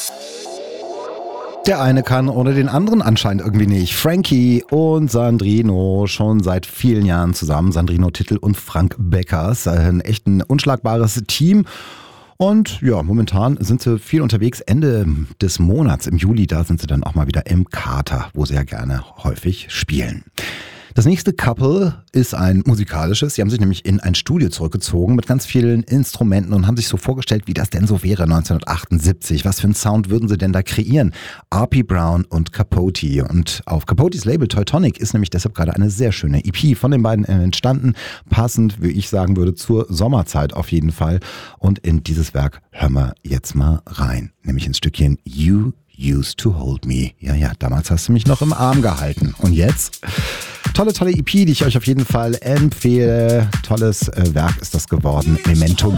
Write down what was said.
Der eine kann ohne den anderen anscheinend irgendwie nicht. Frankie und Sandrino schon seit vielen Jahren zusammen. Sandrino Tittel und Frank Beckers. Ein echt ein unschlagbares Team. Und ja, momentan sind sie viel unterwegs. Ende des Monats, im Juli, da sind sie dann auch mal wieder im Kater, wo sie ja gerne häufig spielen. Das nächste Couple ist ein musikalisches. Sie haben sich nämlich in ein Studio zurückgezogen mit ganz vielen Instrumenten und haben sich so vorgestellt, wie das denn so wäre 1978. Was für einen Sound würden sie denn da kreieren? R.P. Brown und Capote. Und auf Capotes Label Teutonic ist nämlich deshalb gerade eine sehr schöne EP von den beiden entstanden. Passend, wie ich sagen würde, zur Sommerzeit auf jeden Fall. Und in dieses Werk hören wir jetzt mal rein. Nämlich ins Stückchen You Used to Hold Me. Ja, damals hast du mich noch im Arm gehalten. Und jetzt? Tolle EP, die ich euch auf jeden Fall empfehle. Tolles Werk ist das geworden. Memento